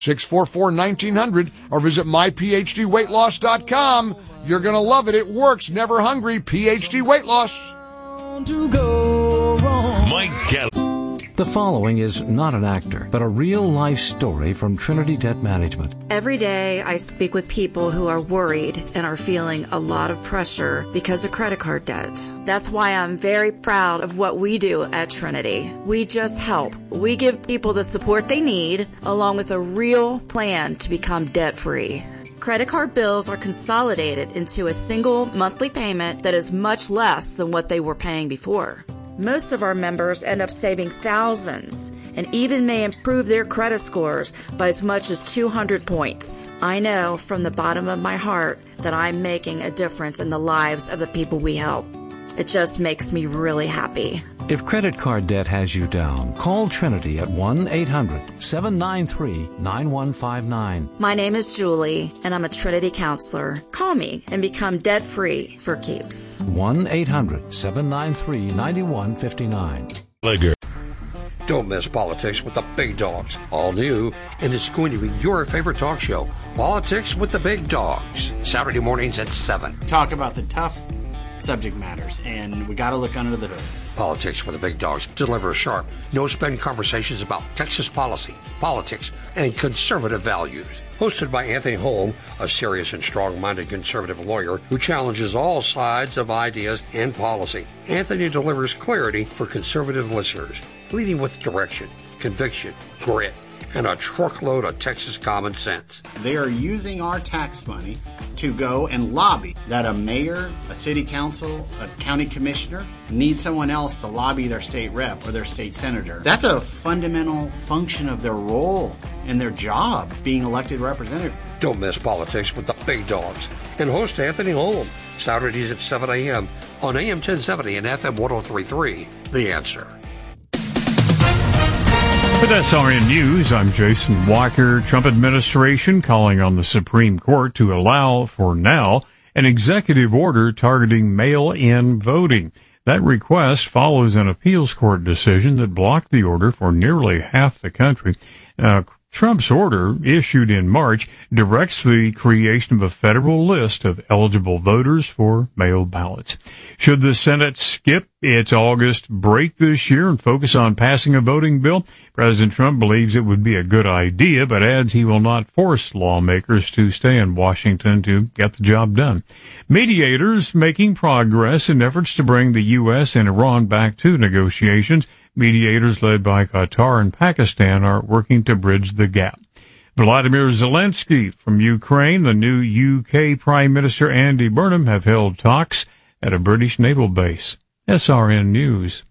644-1900 or visit myphdweightloss.com. You're going to love it. It works. Never hungry. PhD Weight Loss. Mike Kelly. The following is not an actor, but a real-life story from Trinity Debt Management. Every day I speak with people who are worried and are feeling a lot of pressure because of credit card debt. That's why I'm very proud of what we do at Trinity. We just help. We give people the support they need, along with a real plan to become debt-free. Credit card bills are consolidated into a single monthly payment that is much less than what they were paying before. Most of our members end up saving thousands and even may improve their credit scores by as much as 200 points. I know from the bottom of my heart that I'm making a difference in the lives of the people we help. It just makes me really happy. If credit card debt has you down, call Trinity at 1-800-793-9159. My name is Julie, and I'm a Trinity counselor. Call me and become debt-free for keeps. 1-800-793-9159. Don't miss Politics with the Big Dogs. All new, and it's going to be your favorite talk show, Politics with the Big Dogs. Saturday mornings at 7. Talk about the tough subject matters, and we got to look under the hood. Politics with the Big Dogs deliver sharp, no-spin conversations about Texas policy, politics, and conservative values. Hosted by Anthony Holm, a serious and strong-minded conservative lawyer who challenges all sides of ideas and policy. Anthony delivers clarity for conservative listeners, leading with direction, conviction, grit, and a truckload of Texas common sense. They are using our tax money to go and lobby that a mayor, a city council, a county commissioner need someone else to lobby their state rep or their state senator. That's a fundamental function of their role and their job, being elected representative. Don't miss Politics with the Big Dogs and host Anthony Holm, Saturdays at 7 a.m. on AM 1070 and FM 103.3. The Answer. With SRN News, I'm Jason Walker. Trump administration calling on the Supreme Court to allow, for now, an executive order targeting mail-in voting. That request follows an appeals court decision that blocked the order for nearly half the country. Trump's order, issued in March, directs the creation of a federal list of eligible voters for mail ballots. Should the Senate skip its August break this year and focus on passing a voting bill, President Trump believes it would be a good idea, but adds he will not force lawmakers to stay in Washington to get the job done. Mediators making progress in efforts to bring the U.S. and Iran back to negotiations. Mediators led by Qatar and Pakistan are working to bridge the gap. Vladimir Zelensky from Ukraine, the new UK Prime Minister Andy Burnham have held talks at a British naval base. SRN News.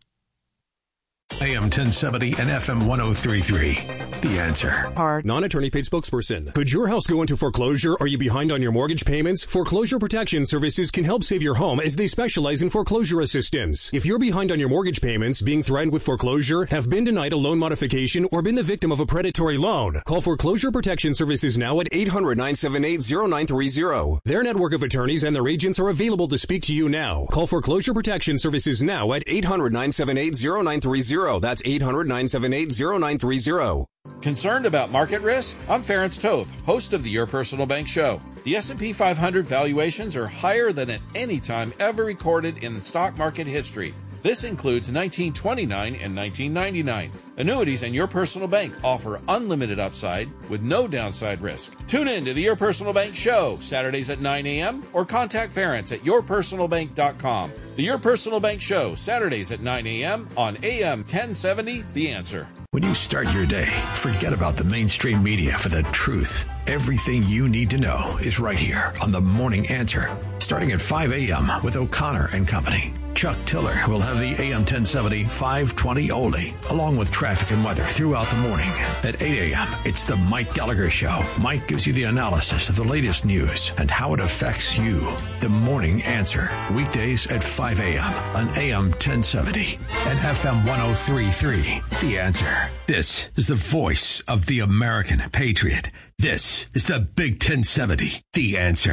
AM 1070 and FM 103.3. The Answer. Non-attorney paid spokesperson. Could your house go into foreclosure? Are you behind on your mortgage payments? Foreclosure Protection Services can help save your home as they specialize in foreclosure assistance. If you're behind on your mortgage payments, being threatened with foreclosure, have been denied a loan modification, or been the victim of a predatory loan, call Foreclosure Protection Services now at 800-978-0930. Their network of attorneys and their agents are available to speak to you now. Call Foreclosure Protection Services now at 800-978-0930. That's 800-978-0930. Concerned about market risk? I'm Ferenc Toth, host of the Your Personal Bank Show. The S&P 500 valuations are higher than at any time ever recorded in stock market history. This includes 1929 and 1999. Annuities and Your Personal Bank offer unlimited upside with no downside risk. Tune in to the Your Personal Bank Show, Saturdays at 9 a.m. or contact Ferenc at yourpersonalbank.com. The Your Personal Bank Show, Saturdays at 9 a.m. on AM 1070, The Answer. When you start your day, forget about the mainstream media for the truth. Everything you need to know is right here on The Morning Answer, starting at 5 a.m. with O'Connor and Company. Chuck Tiller will have the AM 1070 520 oldie, along with traffic and weather throughout the morning. At 8 a.m., it's the Mike Gallagher Show. Mike gives you the analysis of the latest news and how it affects you. The Morning Answer, weekdays at 5 a.m. on AM 1070 and FM 103.3. The Answer. This is the voice of the American patriot. This is the Big 1070. The Answer.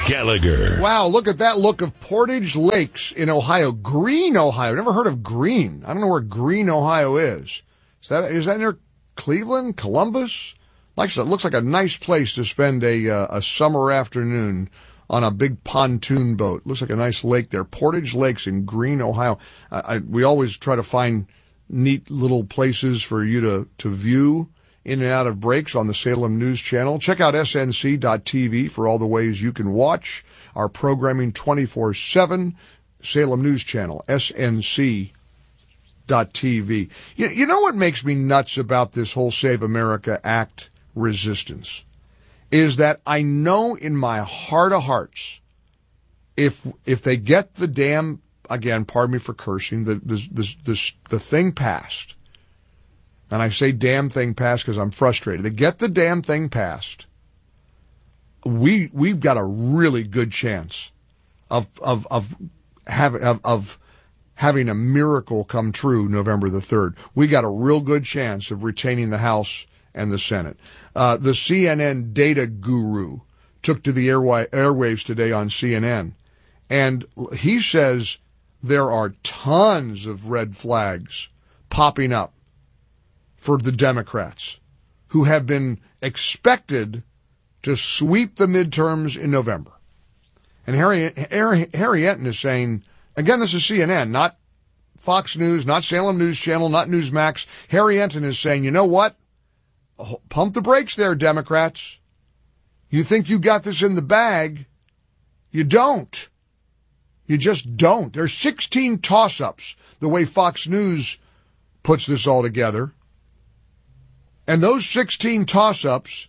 Gallagher. Wow, look at that look of Portage Lakes in Ohio. Greene, Ohio. Never heard of Greene. I don't know where Greene, Ohio is. Is that near Cleveland, Columbus? It looks like a nice place to spend a summer afternoon on a big pontoon boat. Looks like a nice lake there. Portage Lakes in Greene, Ohio. We always try to find neat little places for you to view in and out of breaks on the Salem News Channel. Check out snc.tv for all the ways you can watch our programming 24/7. Salem News Channel, snc.tv. You know what makes me nuts about this whole Save America Act resistance is that I know in my heart of hearts, if they get the damn, again, pardon me for cursing, the thing passed, and I say damn thing passed because I'm frustrated. They get the damn thing passed. We've got a really good chance of having a miracle come true November the 3rd. We got a real good chance of retaining the House and the Senate. The CNN data guru took to the airwaves today on CNN, and he says there are tons of red flags popping up for the Democrats who have been expected to sweep the midterms in November. And Harry Enton is saying, again, this is CNN, not Fox News, not Salem News Channel, not Newsmax. Harry Enton is saying, you know what? Pump the brakes there, Democrats. You think you got this in the bag. You don't. You just don't. There's 16 toss-ups, the way Fox News puts this all together. And those 16 toss-ups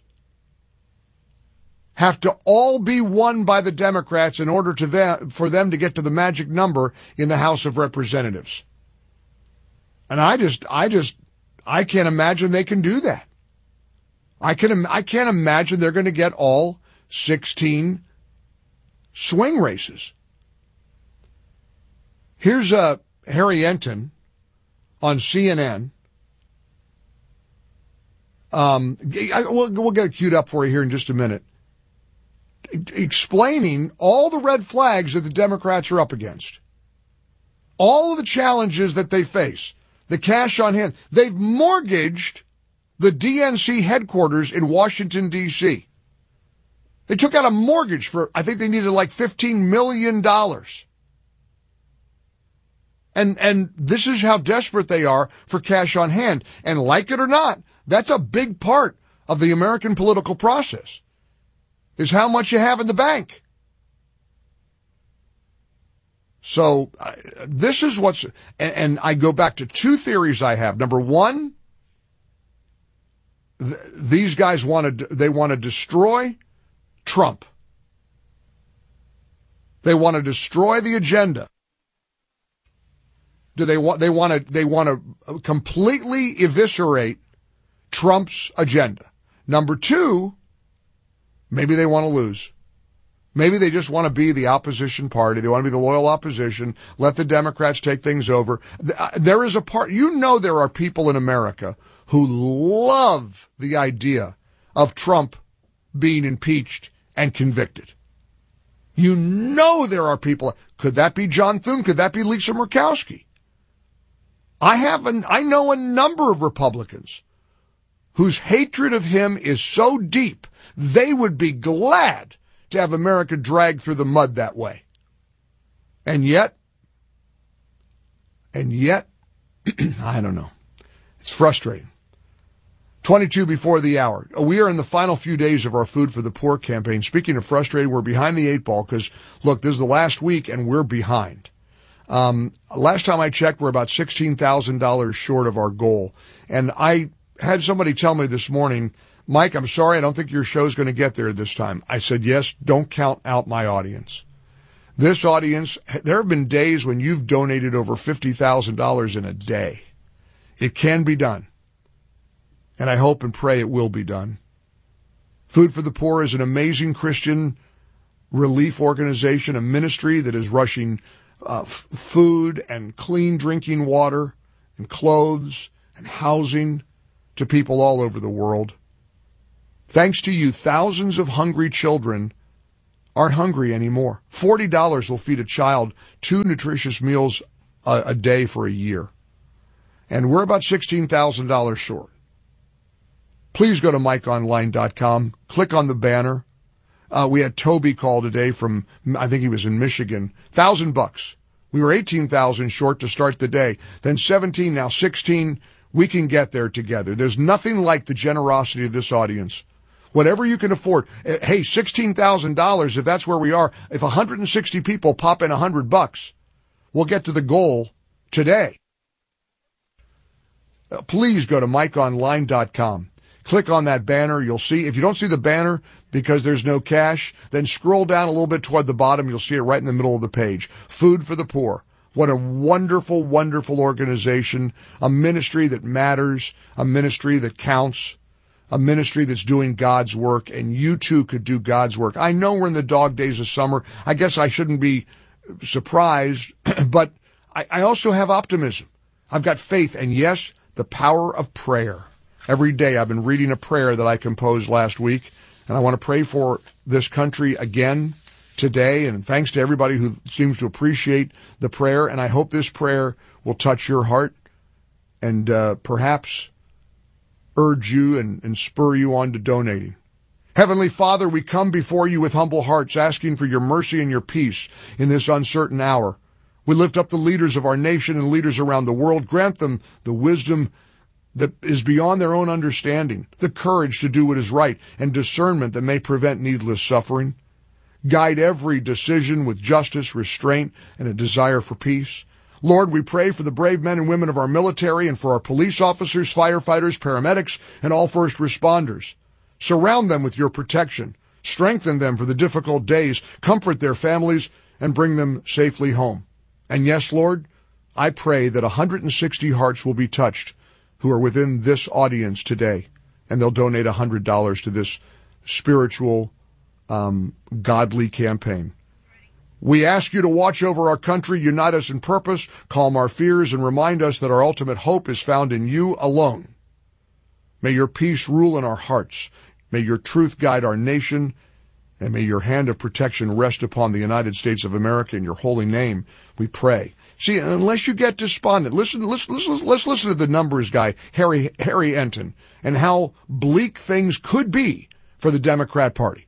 have to all be won by the Democrats in order for them to get to the magic number in the House of Representatives. And I can't imagine they can do that. I can't imagine they're going to get all 16 swing races. Here's Harry Enton on CNN. We'll get it queued up for you here in just a minute, explaining all the red flags that the Democrats are up against, all of the challenges that they face, the cash on hand. They've mortgaged the DNC headquarters in Washington, D.C. They took out a mortgage for, I think they needed like $15 million. And this is how desperate they are for cash on hand. And like it or not, that's a big part of the American political process, is how much you have in the bank. So this is what's, and I go back to two theories I have. Number one, these guys want to destroy Trump. They want to destroy the agenda. They want to completely eviscerate Trump's agenda. Number two, maybe they want to lose. Maybe they just want to be the opposition party. They want to be the loyal opposition. Let the Democrats take things over. There is a part, there are people in America who love the idea of Trump being impeached and convicted. There are people. Could that be John Thune? Could that be Lisa Murkowski? I know a number of Republicans whose hatred of him is so deep, they would be glad to have America dragged through the mud that way. And yet, I don't know. It's frustrating. 22 before the hour. We are in the final few days of our Food for the Poor campaign. Speaking of frustrating, we're behind the eight ball because, look, this is the last week and we're behind. Last time I checked, we're about $16,000 short of our goal. And I had somebody tell me this morning, Mike, I'm sorry, I don't think your show's going to get there this time. I said, yes, don't count out my audience. This audience, there have been days when you've donated over $50,000 in a day. It can be done. And I hope and pray it will be done. Food for the Poor is an amazing Christian relief organization, a ministry that is rushing food and clean drinking water and clothes and housing to people all over the world. Thanks to you, thousands of hungry children aren't hungry anymore. $40 will feed a child 2 nutritious meals a day for a year. And we're about $16,000 short. Please go to MikeOnline.com. Click on the banner. We had Toby call today from, I think he was in Michigan. $1,000. We were 18,000 short to start the day. Then 17, now 16. We can get there together. There's nothing like the generosity of this audience. Whatever you can afford. Hey, $16,000, if that's where we are, if 160 people pop in $100, we'll get to the goal today. Please go to MikeOnline.com. Click on that banner. You'll see, if you don't see the banner because there's no cash, then scroll down a little bit toward the bottom. You'll see it right in the middle of the page. Food for the Poor. What a wonderful, wonderful organization. A ministry that matters. A ministry that counts. A ministry that's doing God's work. And you too could do God's work. I know we're in the dog days of summer. I guess I shouldn't be surprised, but I also have optimism. I've got faith. And yes, the power of prayer. Every day I've been reading a prayer that I composed last week, and I want to pray for this country again today, and thanks to everybody who seems to appreciate the prayer, and I hope this prayer will touch your heart and perhaps urge you and spur you on to donating. Heavenly Father, we come before you with humble hearts, asking for your mercy and your peace in this uncertain hour. We lift up the leaders of our nation and leaders around the world. Grant them the wisdom that is beyond their own understanding, the courage to do what is right, and discernment that may prevent needless suffering. Guide every decision with justice, restraint, and a desire for peace. Lord, we pray for the brave men and women of our military and for our police officers, firefighters, paramedics, and all first responders. Surround them with your protection. Strengthen them for the difficult days. Comfort their families and bring them safely home. And yes, Lord, I pray that 160 hearts will be touched who are within this audience today, and they'll donate $100 to this spiritual, godly campaign. We ask you to watch over our country, unite us in purpose, calm our fears, and remind us that our ultimate hope is found in you alone. May your peace rule in our hearts. May your truth guide our nation, and may your hand of protection rest upon the United States of America. In your holy name, we pray. See, unless you get despondent, let's listen to the numbers guy, Harry Enton, and how bleak things could be for the Democrat Party.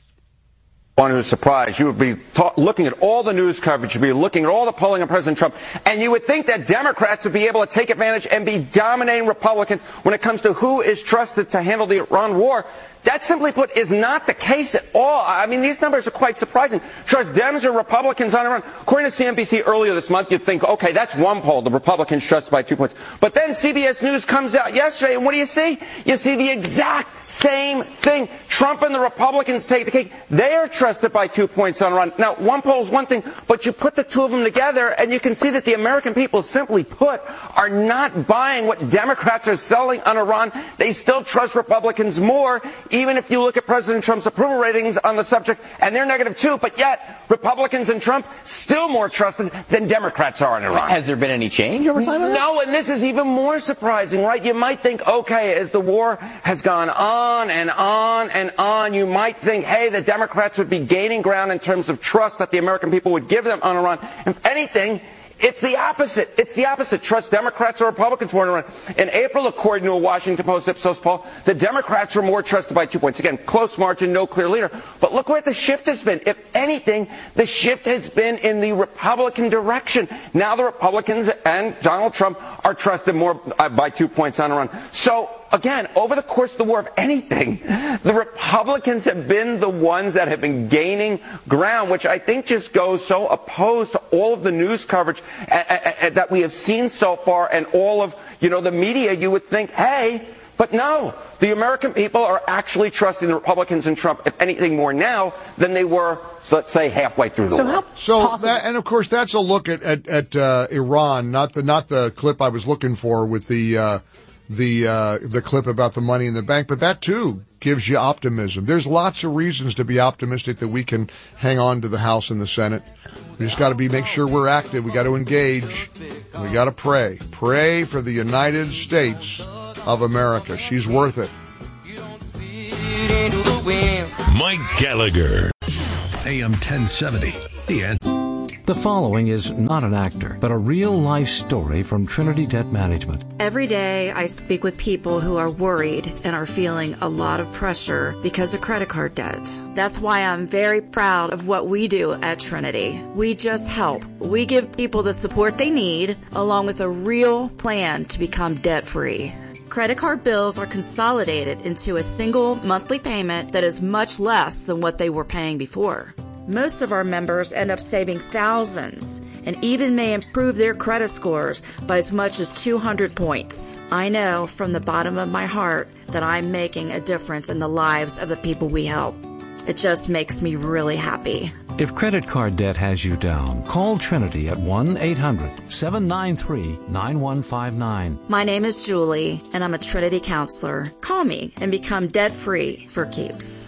One who's surprised, you would be looking at all the news coverage, you'd be looking at all the polling of President Trump, and you would think that Democrats would be able to take advantage and be dominating Republicans when it comes to who is trusted to handle the Iran war. That, simply put, is not the case at all. I mean, these numbers are quite surprising. Trust Dems or Republicans on Iran. According to CNBC earlier this month, you'd think, okay, that's one poll. The Republicans trusted by 2 points. But then CBS News comes out yesterday, and what do you see? You see the exact same thing. Trump and the Republicans take the cake. They are trusted by 2 points on Iran. Now, one poll is one thing, but you put the two of them together, and you can see that the American people, simply put, are not buying what Democrats are selling on Iran. They still trust Republicans more, even if you look at President Trump's approval ratings on the subject, and they're -2, but yet Republicans and Trump still more trusted than Democrats are in Iran. Has there been any change over time? No, and this is even more surprising, right? You might think, okay, as the war has gone on and on and on, you might think, hey, the Democrats would be gaining ground in terms of trust that the American people would give them on Iran. If anything, it's the opposite. It's the opposite. Trust Democrats or Republicans more in Iran. In April, according to a Washington Post Ipsos poll, the Democrats were more trusted by 2 points. Again, close margin, no clear leader. But look where the shift has been. If anything, the shift has been in the Republican direction. Now the Republicans and Donald Trump are trusted more by 2 points on Iran. So, again, over the course of the war, if anything, the Republicans have been the ones that have been gaining ground, which I think just goes so opposed to all of the news coverage that we have seen so far and all of, the media. You would think, hey, but no, the American people are actually trusting the Republicans and Trump, if anything, more now than they were, let's say, halfway through the war. And of course, that's a look at Iran, not the clip I was looking for with the clip about the money in the bank, but that too gives you optimism. There's lots of reasons to be optimistic that we can hang on to the House and the Senate. We just got to make sure we're active. We got to engage. We got to pray. Pray for the United States of America. She's worth it. Mike Gallagher. AM 1070. The Answer. The following is not an actor, but a real-life story from Trinity Debt Management. Every day I speak with people who are worried and are feeling a lot of pressure because of credit card debt. That's why I'm very proud of what we do at Trinity. We just help. We give people the support they need, along with a real plan to become debt-free. Credit card bills are consolidated into a single monthly payment that is much less than what they were paying before. Most of our members end up saving thousands and even may improve their credit scores by as much as 200 points. I know from the bottom of my heart that I'm making a difference in the lives of the people we help. It just makes me really happy. If credit card debt has you down, call Trinity at 1-800-793-9159. My name is Julie, and I'm a Trinity counselor. Call me and become debt-free for keeps.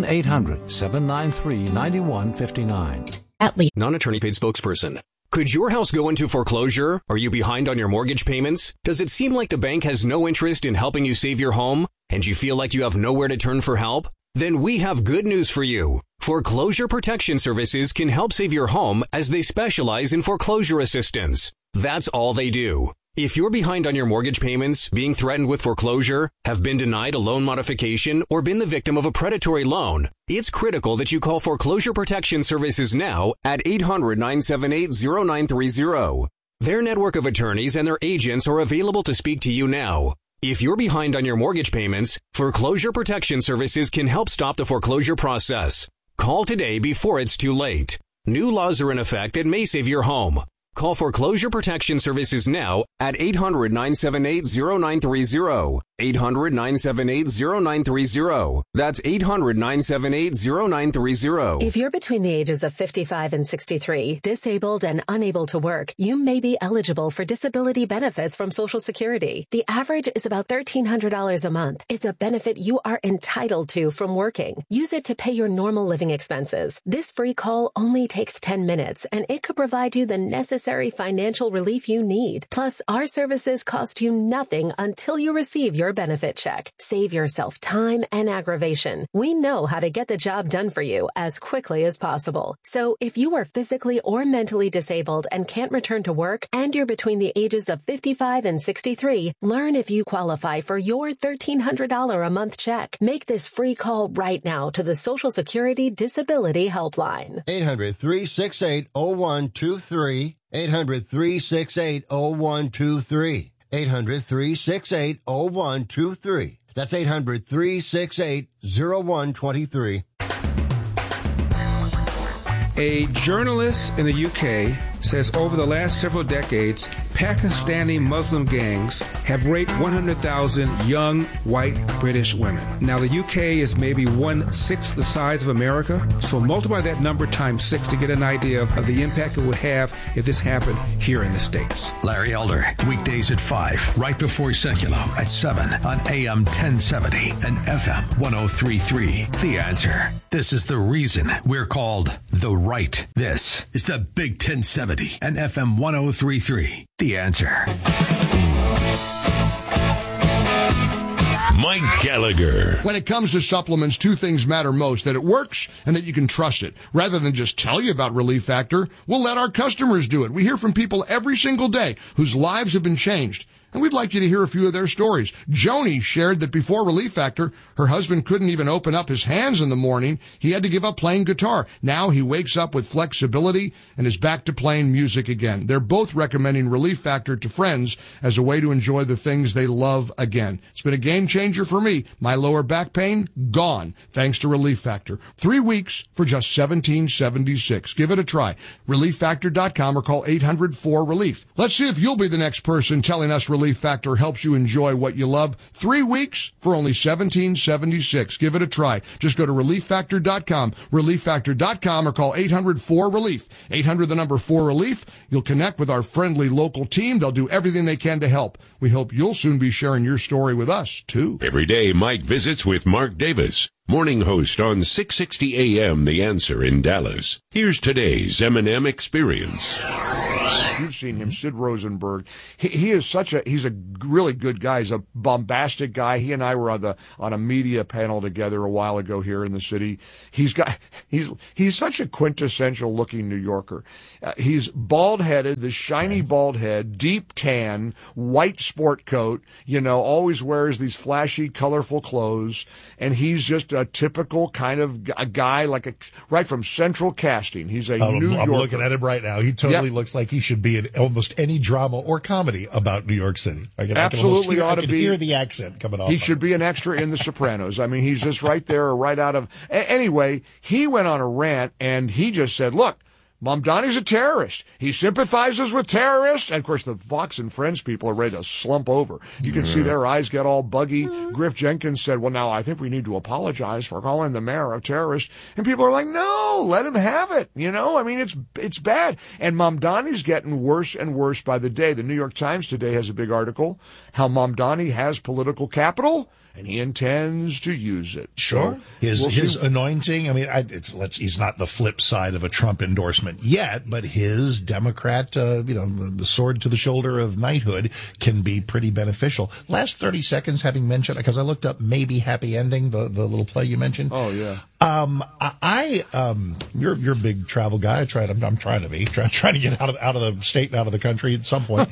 1-800-793-9159. Non-attorney paid spokesperson. Could your house go into foreclosure? Are you behind on your mortgage payments? Does it seem like the bank has no interest in helping you save your home? And you feel like you have nowhere to turn for help? Then we have good news for you. Foreclosure Protection Services can help save your home as they specialize in foreclosure assistance. That's all they do. If you're behind on your mortgage payments, being threatened with foreclosure, have been denied a loan modification, or been the victim of a predatory loan, it's critical that you call Foreclosure Protection Services now at 800-978-0930. Their network of attorneys and their agents are available to speak to you now. If you're behind on your mortgage payments, Foreclosure Protection Services can help stop the foreclosure process. Call today before it's too late. New laws are in effect that may save your home. Call Foreclosure Protection Services now at 800-978-0930. 800-978-0930. That's 800-978-0930. If you're between the ages of 55 and 63, disabled and unable to work, you may be eligible for disability benefits from Social Security. The average is about $1,300 a month. It's a benefit you are entitled to from working. Use it to pay your normal living expenses. This free call only takes 10 minutes, and it could provide you the necessary financial relief you need. Plus, our services cost you nothing until you receive your benefit check. Save yourself time and aggravation. We know how to get the job done for you as quickly as possible. So if you are physically or mentally disabled and can't return to work, and you're between the ages of 55 and 63, learn if you qualify for your $1,300 a month check. Make this free call right now to the Social Security Disability Helpline. 800-368-0123. 800-368-0123. 800-368-0123. That's 800-368-0123. A journalist in the UK says over the last several decades, Pakistani Muslim gangs have raped 100,000 young white British women. Now, the UK is maybe 1/6 the size of America, so multiply that number times 6 to get an idea of the impact it would have if this happened here in the States. Larry Elder, weekdays at 5, right before Secular at 7 on AM 1070 and FM 103.3. The Answer. This is the reason we're called The Right. This is the Big 1070 and FM 103.3. The Answer. Mike Gallagher. When it comes to supplements, two things matter most: that it works and that you can trust it. Rather than just tell you about Relief Factor, we'll let our customers do it. We hear from people every single day whose lives have been changed, and we'd like you to hear a few of their stories. Joni shared that before Relief Factor, her husband couldn't even open up his hands in the morning. He had to give up playing guitar. Now he wakes up with flexibility and is back to playing music again. They're both recommending Relief Factor to friends as a way to enjoy the things they love again. It's been a game changer for me. My lower back pain, gone, thanks to Relief Factor. 3 weeks for just $17.76. Give it a try. ReliefFactor.com or call 800-4RELIEF. Let's see if you'll be the next person telling us Relief Factor helps you enjoy what you love. 3 weeks for only $17.76. Give it a try. Just go to ReliefFactor.com, ReliefFactor.com, or call 800-4RELIEF. 800-4RELIEF. You'll connect with our friendly local team. They'll do everything they can to help. We hope you'll soon be sharing your story with us, too. Every day, Mike visits with Mark Davis. Morning host on 660 AM The Answer in Dallas. Here's today's M&M Experience. You've seen him, Sid Rosenberg. He's a really good guy. He's a bombastic guy. He and I were on a media panel together a while ago here in the city. He's such a quintessential looking New Yorker. He's bald-headed, the shiny bald head, deep tan, white sport coat, always wears these flashy, colorful clothes. And he's just a typical kind of a guy right from Central Casting. He's a New Yorker. I'm looking at him right now. He totally looks like he should be in almost any drama or comedy about New York City. I can hear the accent coming off. He should be an extra in The Sopranos. I mean, he's just right there, right out of... Anyway, he went on a rant and he just said, look, Mamdani's a terrorist. He sympathizes with terrorists. And, of course, the Fox and Friends people are ready to slump over. You can see their eyes get all buggy. Griff Jenkins said, well, now I think we need to apologize for calling the mayor a terrorist. And people are like, no, let him have it. I mean, it's bad. And Mamdani's getting worse and worse by the day. The New York Times today has a big article, how Mamdani has political capital. And he intends to use it. Sure. So his anointing, I mean, he's not the flip side of a Trump endorsement yet, but his Democrat, the sword to the shoulder of knighthood can be pretty beneficial. Last 30 seconds, having mentioned, because I looked up Maybe Happy Ending, the little play you mentioned. Oh, yeah. You're a big travel guy. I'm trying to get out of the state and out of the country at some point.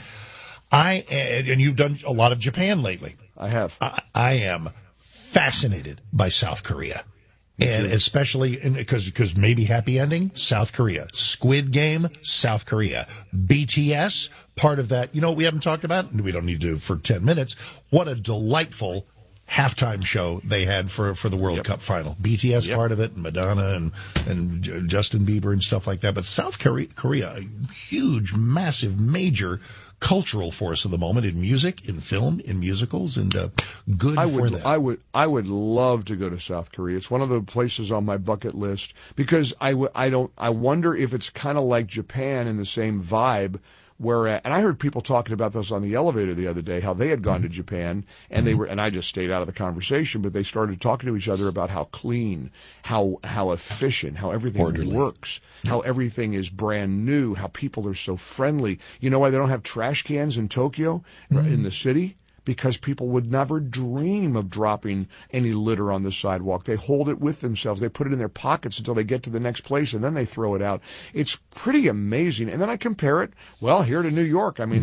And you've done a lot of Japan lately. I have. I am fascinated by South Korea. And especially because Maybe Happy Ending, South Korea. Squid Game, South Korea. BTS, part of that. We haven't talked about, and we don't need to for 10 minutes. What a delightful halftime show they had for the World Cup final. BTS part of it, Madonna and Justin Bieber and stuff like that. But South Korea, a huge, massive, major cultural force of the moment in music, in film, in musicals, and good for them. I would love to go to South Korea. It's one of the places on my bucket list because I wonder if it's kind of like Japan in the same vibe. And I heard people talking about this on the elevator the other day, how they had gone to Japan and and I just stayed out of the conversation, but they started talking to each other about how clean, how efficient, how everything works, how everything is brand new, how people are so friendly. You know why they don't have trash cans in Tokyo, in the city? Because people would never dream of dropping any litter on the sidewalk. They hold it with themselves. They put it in their pockets until they get to the next place, and then they throw it out. It's pretty amazing. And then I compare it, here to New York. I mean,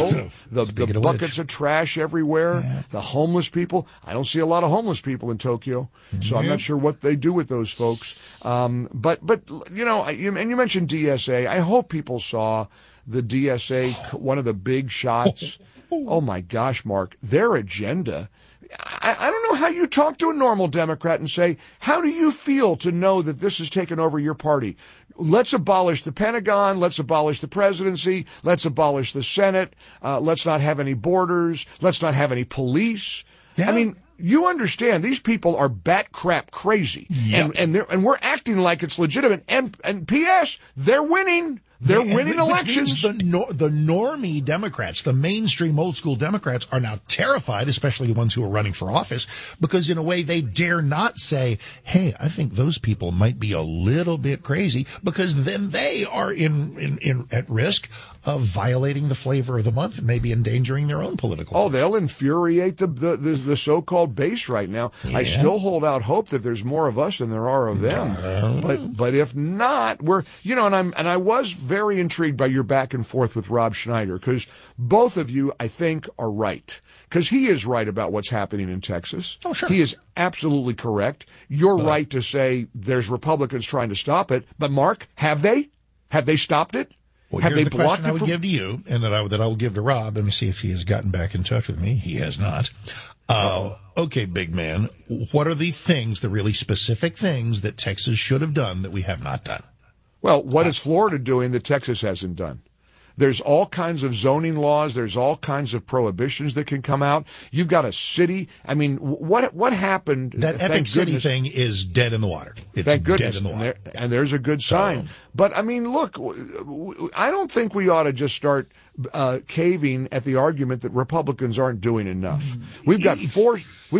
the buckets of trash everywhere, the homeless people. I don't see a lot of homeless people in Tokyo, so I'm not sure what they do with those folks. But you mentioned DSA. I hope people saw the DSA, one of the big shots. Oh, my gosh, Mark, their agenda. I don't know how you talk to a normal Democrat and say, how do you feel to know that this has taken over your party? Let's abolish the Pentagon. Let's abolish the presidency. Let's abolish the Senate. Let's not have any borders. Let's not have any police. Yeah. I mean, you understand these people are bat crap crazy. Yep. And we're acting like it's legitimate. And P.S., they're winning. They're winning elections. The normie Democrats, the mainstream old school Democrats are now terrified, especially the ones who are running for office, because in a way they dare not say, hey, I think those people might be a little bit crazy, because then they are at risk of violating the flavor of the month and maybe endangering their own political life. They'll infuriate the so-called base right now. Yeah. I still hold out hope that there's more of us than there are of them. But if not, and I was very intrigued by your back and forth with Rob Schneider, because both of you, I think, are right. Because he is right about what's happening in Texas. Oh, sure. He is absolutely correct. You're right to say there's Republicans trying to stop it. But Mark, have they? Have they stopped it? Well, here's the question I would give to you, and that I will give to Rob. Let me see if he has gotten back in touch with me. He has not. Okay, big man. What are the really specific things that Texas should have done that we have not done? Well, what is Florida doing that Texas hasn't done? There's all kinds of zoning laws. There's all kinds of prohibitions that can come out. You've got a city. I mean, what happened? That Epic City thing is dead in the water. It's thank goodness. Dead in the water. And there's a good sign. But, I mean, look, I don't think we ought to just start caving at the argument that Republicans aren't doing enough. We've got four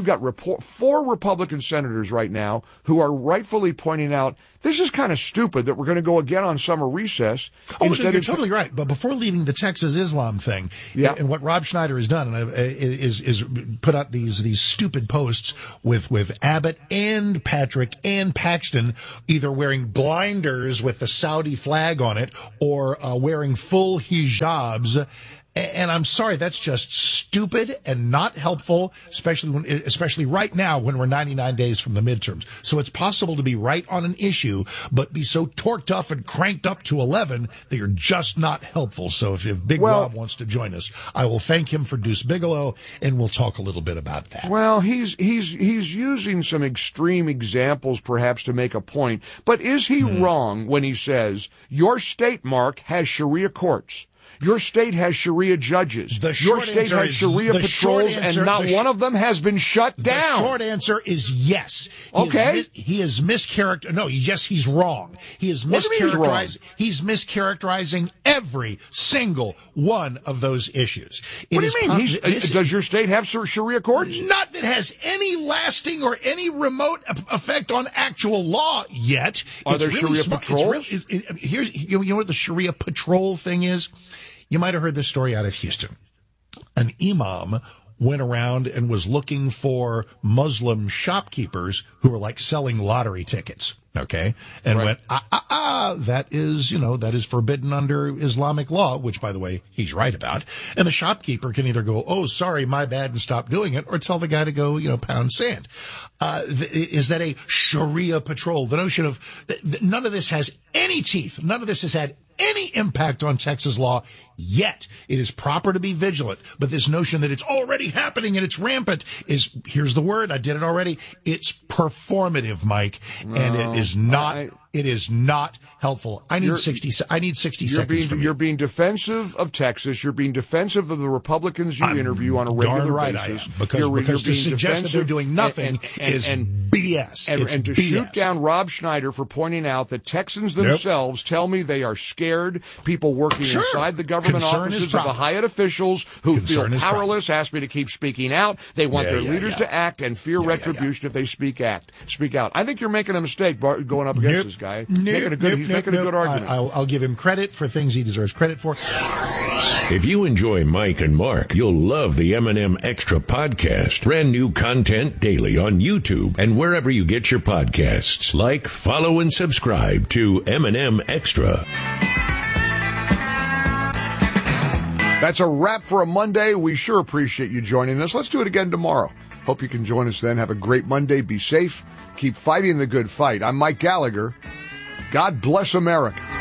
Republican senators right now who are rightfully pointing out this is kind of stupid that we're going to go again on summer recess. You're totally right. But before leaving the Texas Islam thing, and what Rob Schneider has done is put out these stupid posts with Abbott and Patrick and Paxton either wearing blinders with the Saudi flag on it or wearing full hijabs. And I'm sorry, that's just stupid and not helpful, especially right now when we're 99 days from the midterms. So it's possible to be right on an issue, but be so torqued up and cranked up to 11 that you're just not helpful. So if Big Rob wants to join us, I will thank him for Deuce Bigelow, and we'll talk a little bit about that. Well, he's using some extreme examples perhaps to make a point, but is he wrong when he says your state, Mark, has Sharia courts? Your state has Sharia judges. Your state has Sharia patrols, and not one of them has been shut down. The short answer is yes. He is mischaracterizing. No, yes, he's wrong. He is mischaracterizing. He's mischaracterizing every single one of those issues. What do you mean? Does your state have Sharia courts? Not that has any lasting or any remote effect on actual law yet. Are there Sharia patrols? You know what the Sharia patrol thing is? You might have heard this story out of Houston. An imam went around and was looking for Muslim shopkeepers who were like selling lottery tickets. Okay. And went, that is forbidden under Islamic law, which, by the way, he's right about. And the shopkeeper can either go, oh, sorry, my bad, and stop doing it, or tell the guy to go, pound sand. Is that a Sharia patrol? The notion of none of this has any teeth. None of this has had any impact on Texas law yet. It is proper to be vigilant, but this notion that it's already happening and it's rampant is, here's the word, I did it already, it's performative, Mike, and it is not helpful. I need 60 seconds from you. You're being defensive of Texas. You're being defensive of the Republicans you interview on a regular basis. I am, because to suggest that they're doing nothing is BS. And to shoot down Rob Schneider for pointing out that Texans themselves tell me they are scared. People working inside the government offices of the Hyatt officials who feel powerless ask me to keep speaking out. They want their leaders to act and fear retribution if they speak out. I think you're making a mistake going up against this guy. He's making a good argument. I'll give him credit for things he deserves credit for. If you enjoy Mike and Mark, you'll love the M&M Extra podcast. Brand new content daily on YouTube and wherever you get your podcasts. Like, follow, and subscribe to M&M Extra. That's a wrap for a Monday. We sure appreciate you joining us. Let's do it again tomorrow. Hope you can join us then. Have a great Monday. Be safe. Keep fighting the good fight. I'm Mike Gallagher. God bless America.